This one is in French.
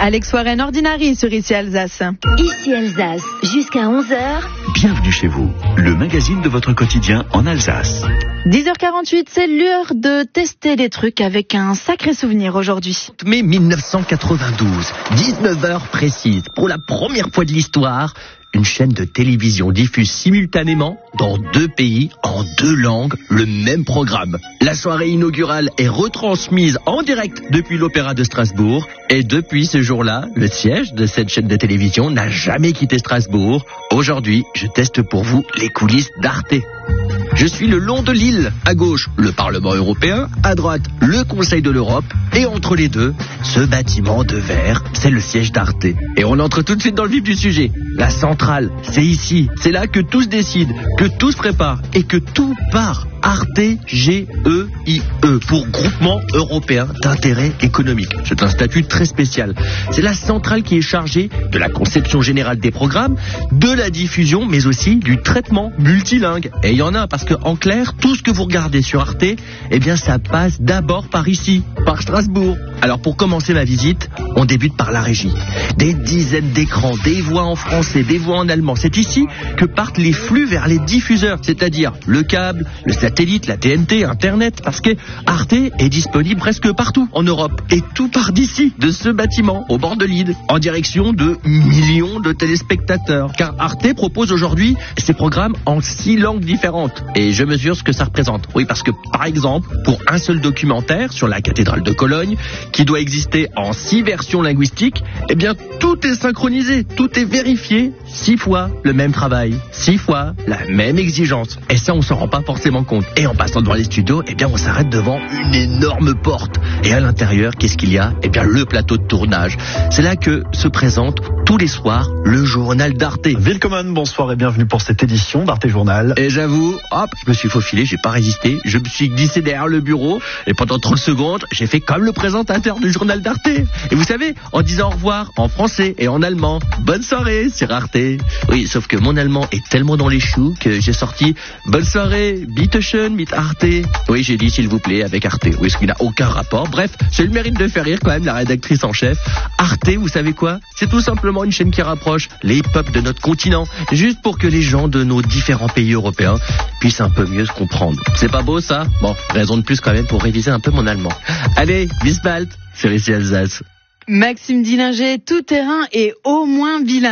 Alex Warren Ordinary sur Ici Alsace. Ici Alsace, jusqu'à 11h. Bienvenue chez vous, le magazine de votre quotidien en Alsace. 10h48, c'est l'heure de tester des trucs avec un sacré souvenir aujourd'hui. Mai 1992, 19h précises, pour la première fois de l'histoire, une chaîne de télévision diffuse simultanément dans 2 pays, en 2 langues, le même programme. La soirée inaugurale est retransmise en direct depuis l'Opéra de Strasbourg. Et depuis ce jour-là, le siège de cette chaîne de télévision n'a jamais quitté Strasbourg. Aujourd'hui, je teste pour vous les coulisses d'Arte. Je suis le long de l'île. À gauche, le Parlement européen. À droite, le Conseil de l'Europe. Et entre les deux, ce bâtiment de verre, c'est le siège d'Arte. Et on entre tout de suite dans le vif du sujet. La centrale, c'est ici. C'est là que tout se décide, que tout se prépare et que tout part. Arte, G-E-I-E, pour Groupement Européen d'Intérêt Économique. C'est un statut très spécial. C'est la centrale qui est chargée de la conception générale des programmes, de la diffusion, mais aussi du traitement multilingue. Et il y en a, parce que en clair, tout ce que vous regardez sur Arte, eh bien ça passe d'abord par ici, par Strasbourg. Alors pour commencer ma visite, on débute par la régie. Des dizaines d'écrans, des voix en français, des voix en allemand. C'est ici que partent les flux vers les diffuseurs, c'est-à-dire le câble, le satellite, la TNT, Internet, parce que Arte est disponible presque partout en Europe. Et tout part d'ici, de ce bâtiment, au bord de l'Ide, en direction de millions de téléspectateurs. Car Arte propose aujourd'hui ses programmes en 6 langues différentes. Et je mesure ce que ça représente. Oui, parce que par exemple, pour un seul documentaire sur la cathédrale de Cologne, qui doit exister en 6 versions linguistiques, eh bien tout est synchronisé, tout est vérifié. 6 fois le même travail, 6 fois la même exigence. Et ça, on s'en rend pas forcément compte. Et en passant devant les studios, eh bien on s'arrête devant une énorme porte. Et à l'intérieur, qu'est-ce qu'il y a? Eh bien le plateau de tournage. C'est là que se présente tous les soirs le journal d'Arte. Willkommen, bonsoir et bienvenue pour cette édition d'Arte Journal. Et j'avoue, hop, je me suis faufilé, j'ai pas résisté, je me suis glissé derrière le bureau et pendant 30 secondes, j'ai fait comme le présentateur du journal d'Arte. Et vous savez, en disant au revoir en français et en allemand, bonne soirée sur Arte. Oui, sauf que mon allemand est tellement dans les choux que j'ai sorti bonne soirée, bitte schön mit Arte. Oui, j'ai dit s'il vous plaît avec Arte. Oui, ce qui n'a aucun rapport. Bref, c'est le mérite de faire rire quand même la rédactrice en chef. Arte, vous savez quoi? C'est tout simplement une chaîne qui rapproche les peuples de notre continent, juste pour que les gens de nos différents pays européens puissent un peu mieux se comprendre. C'est pas beau ça? Bon, raison de plus quand même pour réviser un peu mon allemand. Allez, bis bald, sur Ici Alsace. Maxime Dillinger, tout terrain et au moins bilingue.